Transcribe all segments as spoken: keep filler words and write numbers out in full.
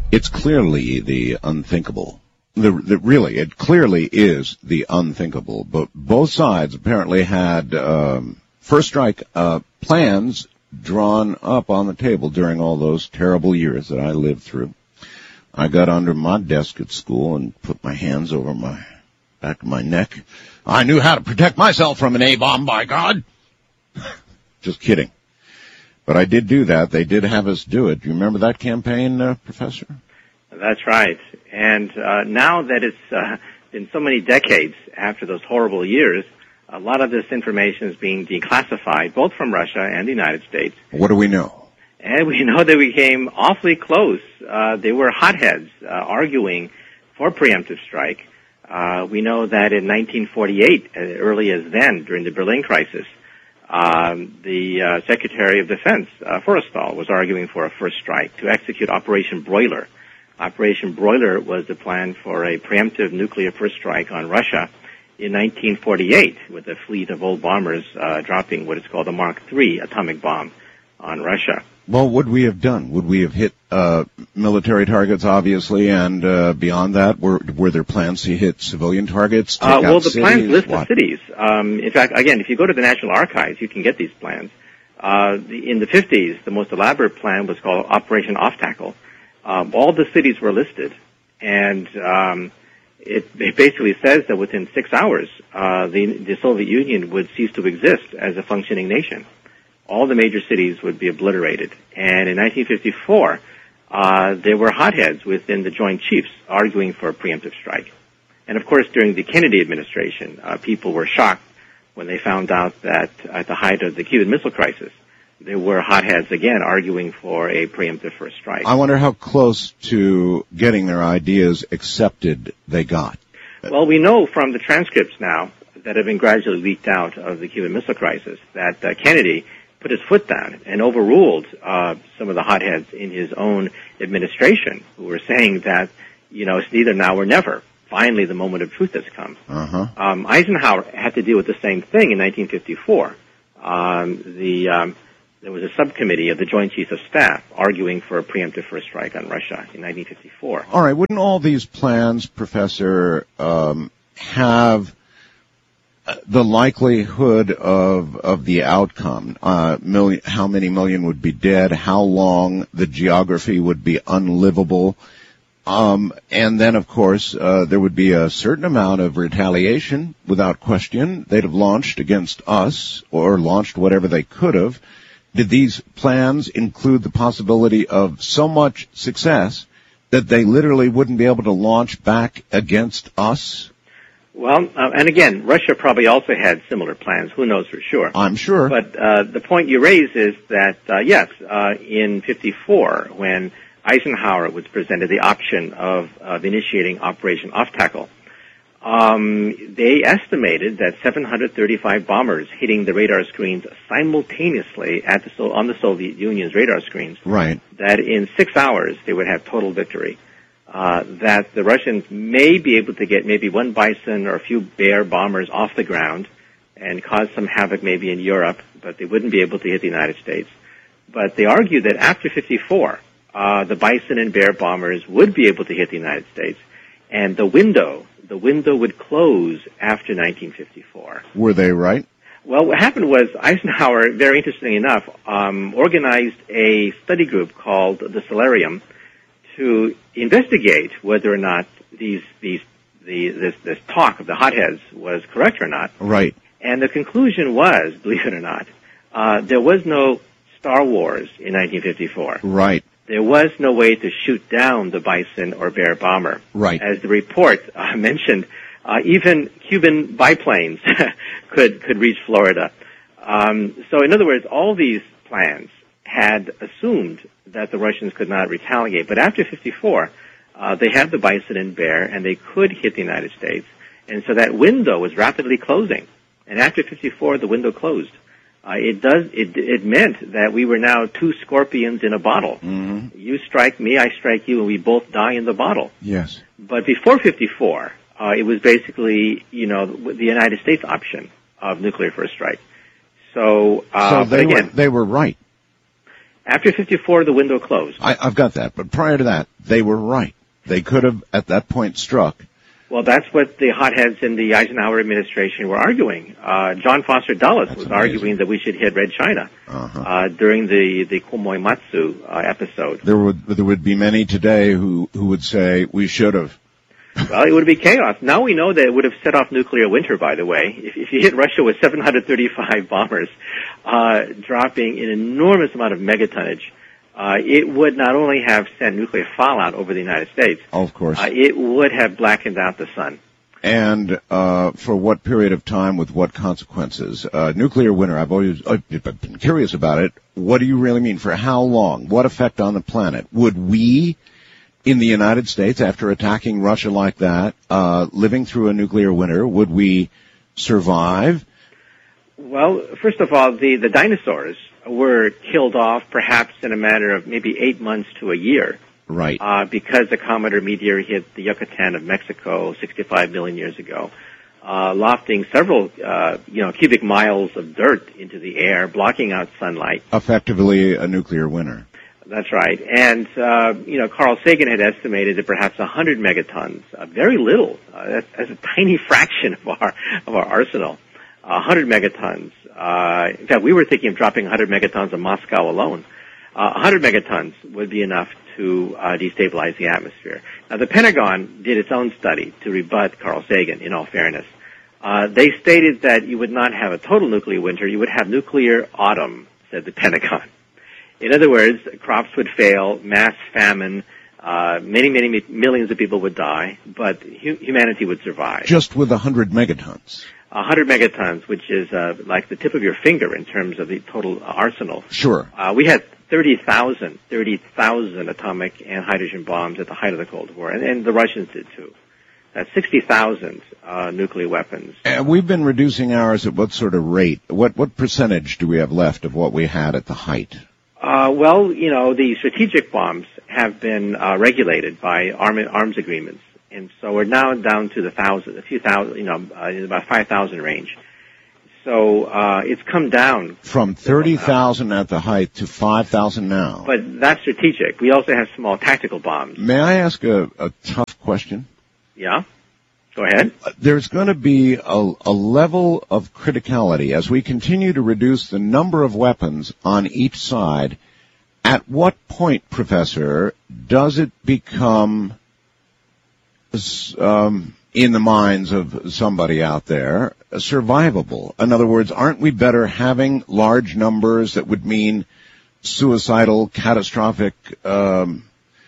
It's clearly the unthinkable. The, the, really, it clearly is the unthinkable. But both sides apparently had um, first strike uh, plans drawn up on the table during all those terrible years that I lived through. I got under my desk at school and put my hands over my back of my neck. I knew how to protect myself from an A-bomb, by God. Just kidding. But I did do that. They did have us do it. Do you remember that campaign, uh, Professor? That's right. And uh, now that it's uh, been so many decades after those horrible years, a lot of this information is being declassified, both from Russia and the United States. What do we know? And we know they became awfully close. Uh, they were hotheads uh, arguing for preemptive strike. Uh, we know that in nineteen forty-eight, as early as then, during the Berlin crisis, um, the uh, Secretary of Defense, uh, Forrestal, was arguing for a first strike to execute Operation Broiler. Operation Broiler was the plan for a preemptive nuclear first strike on Russia in nineteen forty-eight, with a fleet of old bombers uh, dropping what is called a Mark three atomic bomb on Russia. Well, what would we have done? Would we have hit uh, military targets, obviously, and uh, beyond that, were were there plans to hit civilian targets? Take Uh, well, out the cities? plans list What? the cities. Um, in fact, again, if you go to the National Archives, you can get these plans. Uh, the, in the fifties, the most elaborate plan was called Operation Off Tackle. Um, all the cities were listed, and um, it, it basically says that within six hours, uh, the, the Soviet Union would cease to exist as a functioning nation. All the major cities would be obliterated. And in nineteen fifty-four, uh, there were hotheads within the Joint Chiefs arguing for a preemptive strike. And of course, during the Kennedy administration, uh, people were shocked when they found out that at the height of the Cuban Missile Crisis, there were hotheads again arguing for a preemptive first strike. I wonder how close to getting their ideas accepted they got. Well, we know from the transcripts now that have been gradually leaked out of the Cuban Missile Crisis that uh, Kennedy put his foot down and overruled uh, some of the hotheads in his own administration who were saying that, you know, it's neither now or never. Finally, the moment of truth has come. Uh-huh. Um, Eisenhower had to deal with the same thing in nineteen fifty-four. Um, the um, there was a subcommittee of the Joint Chiefs of Staff arguing for a preemptive first strike on Russia in nineteen fifty-four. All right. Wouldn't all these plans, Professor, um, have the likelihood of of the outcome? Uh, million, how many million would be dead? How long? The geography would be unlivable. Um, and then, of course, uh, there would be a certain amount of retaliation, without question. They'd have launched against us or launched whatever they could have. Did these plans include the possibility of so much success that they literally wouldn't be able to launch back against us? Well, uh, and again, Russia probably also had similar plans. Who knows for sure? I'm sure. But uh, the point you raise is that, uh, yes, uh, in fifty-four, when Eisenhower was presented the option of, of initiating Operation Off Tackle, um, they estimated that seven hundred thirty-five bombers hitting the radar screens simultaneously at the on the Soviet Union's radar screens. Right. That in six hours they would have total victory. Uh, that the Russians may be able to get maybe one Bison or a few Bear bombers off the ground and cause some havoc maybe in Europe, but they wouldn't be able to hit the United States. But they argue that after fifty-four, uh, the Bison and Bear bombers would be able to hit the United States, and the window, the window would close after nineteen fifty-four. Were they right? Well, what happened was Eisenhower, very interestingly enough, um, organized a study group called the Solarium to investigate whether or not these these the this this talk of the hotheads was correct or not. Right. And the conclusion was, believe it or not, uh, there was no Star Wars in nineteen fifty-four. Right. There was no way to shoot down the Bison or Bear bomber. Right. As the report uh, mentioned, uh, even Cuban biplanes could could reach Florida. Um, so, in other words, all these plans had assumed that the Russians could not retaliate. But after fifty-four, uh, they had the Bison and Bear, and they could hit the United States. And so that window was rapidly closing. And after fifty-four, the window closed. Uh, it does. It, it meant that we were now two scorpions in a bottle. Mm-hmm. You strike me, I strike you, and we both die in the bottle. Yes. But before fifty-four, uh, it was basically, you know, the United States option of nuclear first strike. So, uh, so they but again, were they were right. After fifty-four, the window closed. I, I've got that, but prior to that, they were right. They could have, at that point, struck. Well, that's what the hotheads in the Eisenhower administration were arguing. Uh, John Foster Dulles That's was amazing. arguing that we should hit Red China Uh-huh. uh, during the, the Komoimatsu uh, episode. There would there would be many today who, who would say we should have. Well, it would be chaos. Now we know that it would have set off nuclear winter, by the way. If, if you hit Russia with seven hundred thirty-five bombers uh, dropping an enormous amount of megatonnage, uh, it would not only have sent nuclear fallout over the United States, Oh, of course. uh, it would have blackened out the sun. And uh, for what period of time, with what consequences? Uh, nuclear winter, I've always I've been curious about it. What do you really mean? For how long? What effect on the planet? Would we, in the United States, after attacking Russia like that, uh, living through a nuclear winter, would we survive? Well, first of all, the, the dinosaurs were killed off perhaps in a matter of maybe eight months to a year. Right. Uh, because the Comet meteor hit the Yucatan of Mexico sixty-five million years ago, uh, lofting several, uh, you know, cubic miles of dirt into the air, blocking out sunlight. Effectively a nuclear winter. That's right. And, uh, you know, Carl Sagan had estimated that perhaps one hundred megatons, uh, very little, uh, that's, that's a tiny fraction of our, of our arsenal, uh, one hundred megatons. Uh, in fact, we were thinking of dropping one hundred megatons on Moscow alone. Uh, one hundred megatons would be enough to uh, destabilize the atmosphere. Now, the Pentagon did its own study to rebut Carl Sagan, in all fairness. Uh, they stated that you would not have a total nuclear winter, you would have nuclear autumn, said the Pentagon. In other words, crops would fail, mass famine, uh, many, many millions of people would die, but hu- humanity would survive. Just with one hundred megatons. one hundred megatons, which is uh, like the tip of your finger in terms of the total arsenal. Sure. Uh, we had thirty thousand, thirty thousand atomic and hydrogen bombs at the height of the Cold War, and, and the Russians did too. That's sixty thousand uh, nuclear weapons. And we've been reducing ours at what sort of rate? What what percentage do we have left of what we had at the height? Uh, well, you know, the strategic bombs have been uh, regulated by arm, arms agreements, and so we're now down to the thousand, a few thousand, you know, uh, in about five thousand range. So uh, it's come down from thirty thousand at the height to five thousand now. But that's strategic. We also have small tactical bombs. May I ask a, a tough question? Yeah. Go ahead. There's going to be a, a level of criticality as we continue to reduce the number of weapons on each side. At what point, Professor, does it become um, in the minds of somebody out there survivable? In other words, aren't we better having large numbers that would mean suicidal, catastrophic um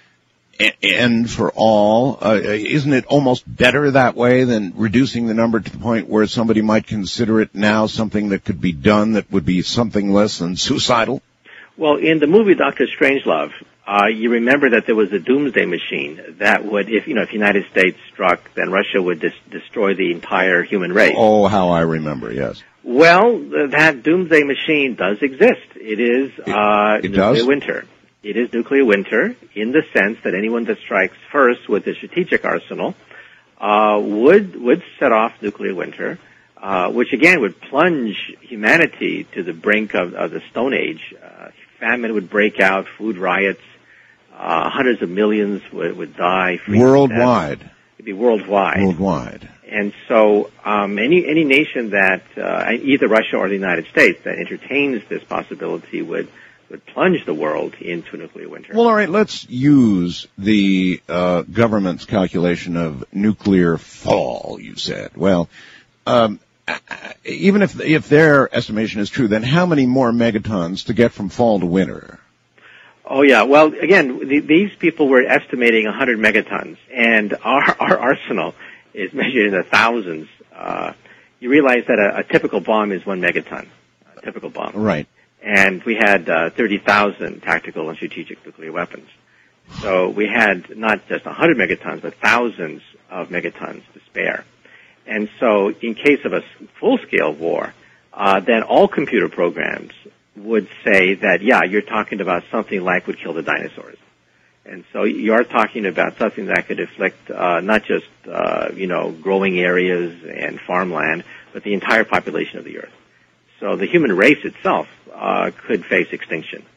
end for all? Uh, isn't it almost better that way than reducing the number to the point where somebody might consider it now something that could be done that would be something less than suicidal? Well, in the movie Doctor Strangelove, uh, you remember that there was a doomsday machine that would, if you know, if the United States struck, then Russia would dis- destroy the entire human race. Oh, how I remember, yes. Well, that doomsday machine does exist. It is uh, it, it nuclear does? winter. It is nuclear winter in the sense that anyone that strikes first with the strategic arsenal uh, would would set off nuclear winter, uh, which again would plunge humanity to the brink of, of the Stone Age. Uh, famine would break out, food riots, uh, hundreds of millions would, would die. Worldwide. It'd be worldwide. Worldwide. And so um, any any nation that, uh, either Russia or the United States, that entertains this possibility would would plunge the world into nuclear winter. Well, all right, let's use the uh, government's calculation of nuclear fall, you said. Well, um, even if if their estimation is true, then how many more megatons to get from fall to winter? Oh, yeah. Well, again, the, these people were estimating one hundred megatons, and our, our arsenal is measured in the thousands. Uh, you realize that a, a typical bomb is one megaton, a typical bomb. Right. And we had uh, thirty thousand tactical and strategic nuclear weapons. So we had not just one hundred megatons, but thousands of megatons to spare. And so in case of a full-scale war, uh, then all computer programs would say that, yeah, you're talking about something like would kill the dinosaurs. And so you are talking about something that could afflict uh, not just, uh, you know, growing areas and farmland, but the entire population of the Earth. So the human race itself uh, could face extinction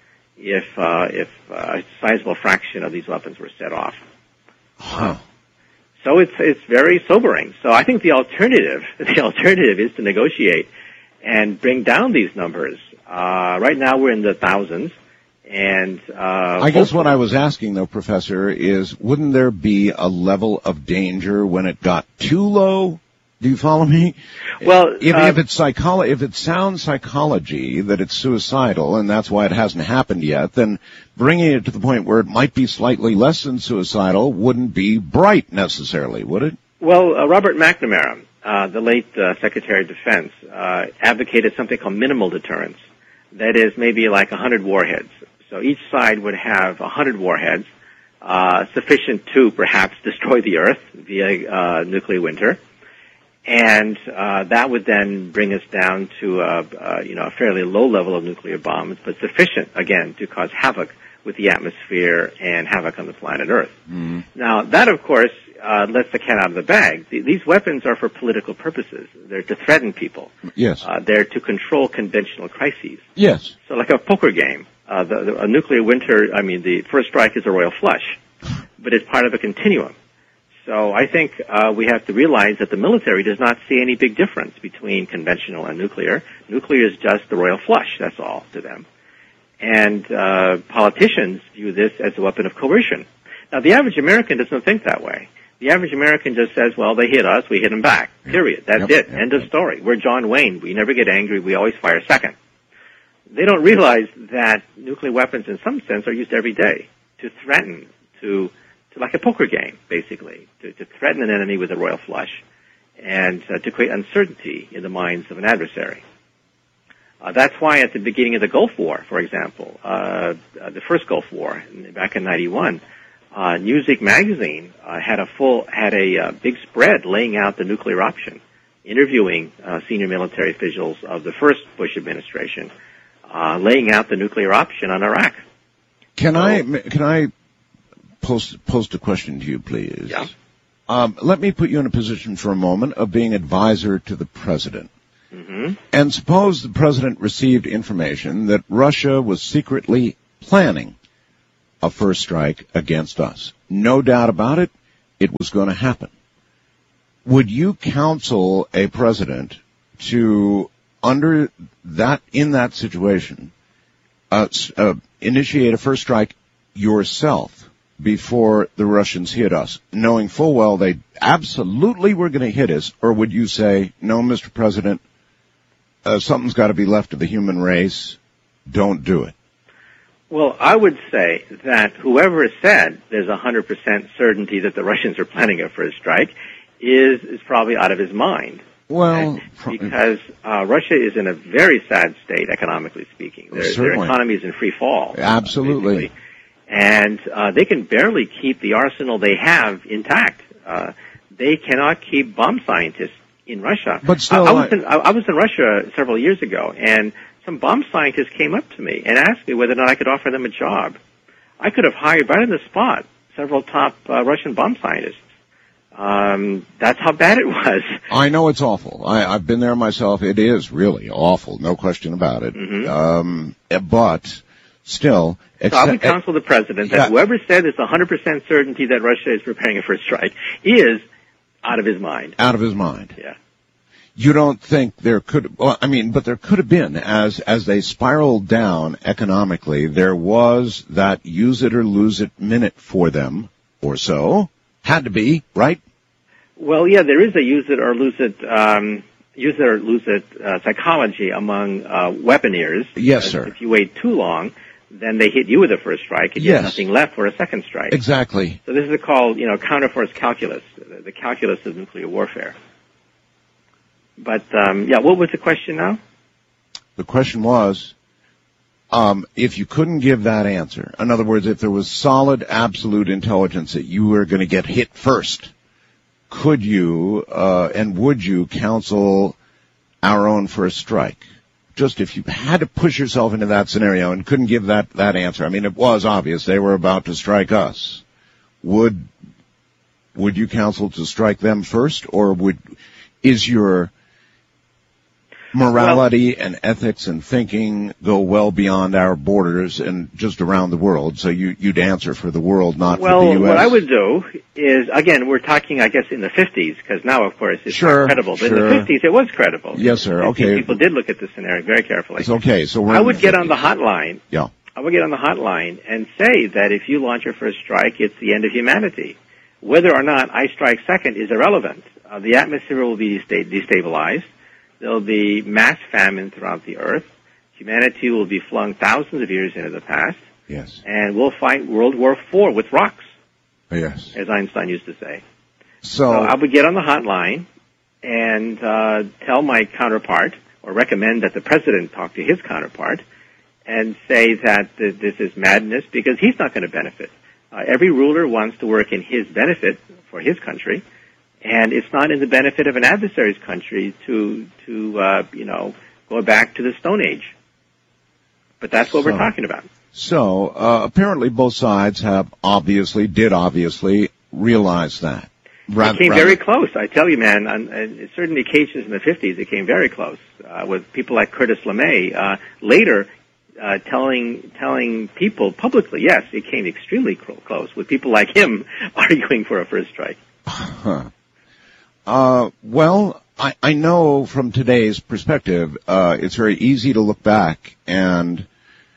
if uh, if uh, a sizable fraction of these weapons were set off. Huh. So it's it's very sobering. So I think the alternative the alternative is to negotiate and bring down these numbers. Uh, right now we're in the thousands, and uh, I guess what I was asking, though, Professor, is wouldn't there be a level of danger when it got too low? Do you follow me? Well, if, uh, if it's psycholo- if it sounds psychology that it's suicidal and that's why it hasn't happened yet, then bringing it to the point where it might be slightly less than suicidal wouldn't be bright necessarily, would it? Well, uh, Robert McNamara, uh, the late uh, Secretary of Defense, uh, advocated something called minimal deterrence. That is maybe like one hundred warheads. So each side would have one hundred warheads, uh, sufficient to perhaps destroy the Earth via uh, nuclear winter. And uh, that would then bring us down to a, uh, you know, a fairly low level of nuclear bombs, but sufficient, again, to cause havoc with the atmosphere and havoc on the planet Earth. Mm-hmm. Now, that, of course, uh, lets the cat out of the bag. The, these weapons are for political purposes. They're to threaten people. Yes. Uh, they're to control conventional crises. Yes. So like a poker game, uh, the, the, a nuclear winter, I mean, the first strike is a royal flush, but it's part of a continuum. So I think uh, we have to realize that the military does not see any big difference between conventional and nuclear. Nuclear is just the royal flush, that's all to them. And uh, politicians view this as a weapon of coercion. Now, the average American doesn't think that way. The average American just says, well, they hit us, we hit them back, period. That's yep, it, yep, end yep. of story. We're John Wayne. We never get angry. We always fire second. They don't realize that nuclear weapons, in some sense, are used every day to threaten, to like a poker game, basically, to, to threaten an enemy with a royal flush and uh, to create uncertainty in the minds of an adversary. Uh, that's why at the beginning of the Gulf War, for example, uh, uh, the first Gulf War back in ninety-one, uh, Newsweek magazine uh, had a full, had a uh, big spread laying out the nuclear option, interviewing uh, senior military officials of the first Bush administration, uh, laying out the nuclear option on Iraq. Can so, I, can I, Post, post a question to you, please. Yeah. Um, let me put you in a position for a moment of being advisor to the president. Mm-hmm. And suppose the president received information that Russia was secretly planning a first strike against us. No doubt about it, it was going to happen. Would you counsel a president to, under that, in that situation, uh, uh, initiate a first strike yourself before the Russians hit us, knowing full well they absolutely were going to hit us? Or would you say, no, Mister President, uh, something's got to be left of the human race, don't do it? Well, I would say that whoever said there's a one hundred percent certainty that the Russians are planning a first strike is, is probably out of his mind. Well, right? Because uh, Russia is in a very sad state, economically speaking. Their, their economy is in free fall. Absolutely. Uh, And uh, they can barely keep the arsenal they have intact. Uh, they cannot keep bomb scientists in Russia. But still, I, I, was in, I, I was in Russia several years ago, and some bomb scientists came up to me and asked me whether or not I could offer them a job. I could have hired right on the spot several top uh, Russian bomb scientists. Um, that's how bad it was. I know it's awful. I, I've been there myself. It is really awful, no question about it. Mm-hmm. Um, but still, so I would counsel the president that yeah. whoever said there's one hundred percent certainty that Russia is preparing a first strike is out of his mind. Out of his mind. Yeah. You don't think there could, well, I mean, but there could have been, as, as they spiraled down economically, there was that use it or lose it minute for them, or so. Had to be, right? Well, yeah, there is a use it or lose it, um, use it or lose it uh, psychology among uh, weaponeers. Yes, uh, sir. If you wait too long, then they hit you with a first strike, and you yes. have nothing left for a second strike. Exactly. So this is called, you know, counterforce calculus, the calculus of nuclear warfare. But, um, yeah, what was the question now? The question was, um, if you couldn't give that answer, in other words, if there was solid, absolute intelligence that you were going to get hit first, could you, uh, and would you counsel our own first strike? Just if you had to push yourself into that scenario and couldn't give that, that answer. I mean, it was obvious they were about to strike us. Would, would you counsel to strike them first, or would, is your, morality well, and ethics and thinking go well beyond our borders and just around the world. So you, you'd answer for the world, not well, for the U S. Well, what I would do is, again, we're talking, I guess, in the fifties, because now, of course, it's sure, not credible. But sure. in the fifties, it was credible. Yes, sir. Okay. People did look at the scenario very carefully. It's okay. So we're I would get on the hotline. Yeah. I would get on the hotline and say that if you launch your first strike, it's the end of humanity. Whether or not I strike second is irrelevant. Uh, the atmosphere will be destabilized. There will be mass famine throughout the earth. Humanity will be flung thousands of years into the past. Yes. And we'll fight World War Four with rocks. Yes. As Einstein used to say. So, so I would get on the hotline and uh, tell my counterpart, or recommend that the president talk to his counterpart, and say that th- this is madness because he's not going to benefit. Uh, every ruler wants to work in his benefit for his country, and it's not in the benefit of an adversary's country to, to uh, you know, go back to the Stone Age. But that's what so, we're talking about. So, uh, apparently both sides have obviously, did obviously realize that. Rather, it came rather. very close. I tell you, man, on, on certain occasions in the fifties, it came very close, uh, with people like Curtis LeMay. Uh, later, Uh, telling telling people publicly, yes, it came extremely close, with people like him arguing for a first strike. Huh. Uh, well, I, I know from today's perspective, uh, it's very easy to look back and,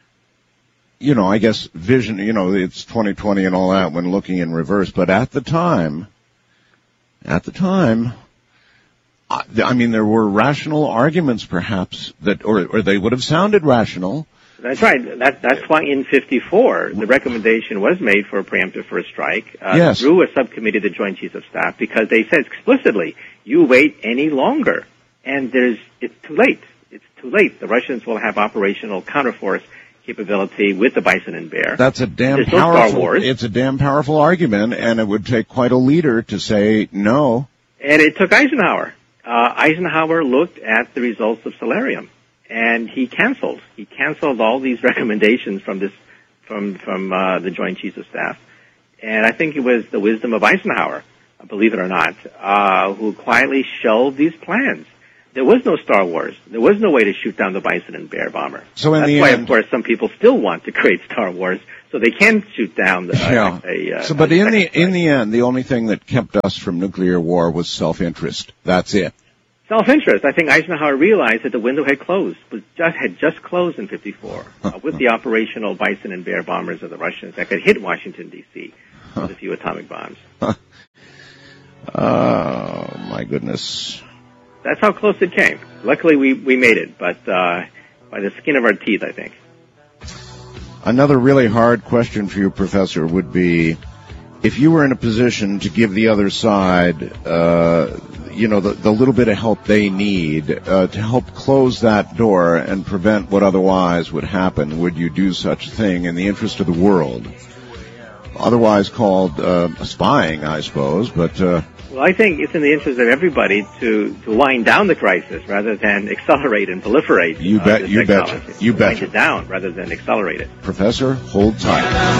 you know, I guess vision, you know, it's twenty twenty and all that when looking in reverse, but at the time, at the time, I, I mean, there were rational arguments perhaps that, or, or they would have sounded rational. That's right. That, that's why in fifty-four, the recommendation was made for a preemptive first strike uh, yes. through a subcommittee of the Joint Chiefs of Staff, because they said explicitly, you wait any longer, and there's it's too late. It's too late. The Russians will have operational counterforce capability with the Bison and Bear. That's a damn there's powerful. No Star Wars. It's a damn powerful argument, and it would take quite a leader to say no. And it took Eisenhower. Uh, Eisenhower looked at the results of Solarium. And he canceled. He canceled all these recommendations from this, from from uh, the Joint Chiefs of Staff. And I think it was the wisdom of Eisenhower, believe it or not, uh, who quietly shelved these plans. There was no Star Wars. There was no way to shoot down the Bison and Bear bomber. So in That's the why, end, of course, some people still want to create Star Wars so they can shoot down the. Uh, yeah. a, uh, so, but a in the strike. in the end, the only thing that kept us from nuclear war was self-interest. That's it. Self-interest. I think Eisenhower realized that the window had closed, was just, had just closed in fifty-four, uh, with the operational Bison and Bear bombers of the Russians that could hit Washington, D C with a few atomic bombs. Oh, my goodness. That's how close it came. Luckily, we, we made it, but uh, by the skin of our teeth, I think. Another really hard question for you, Professor, would be, if you were in a position to give the other side, uh, you know, the, the little bit of help they need uh, to help close that door and prevent what otherwise would happen, would you do such a thing in the interest of the world? Otherwise called uh, spying, I suppose, but... Uh, well, I think it's in the interest of everybody to, to wind down the crisis rather than accelerate and proliferate. You bet, uh, you bet, you bet. Wind it down rather than accelerate it. Professor, hold tight.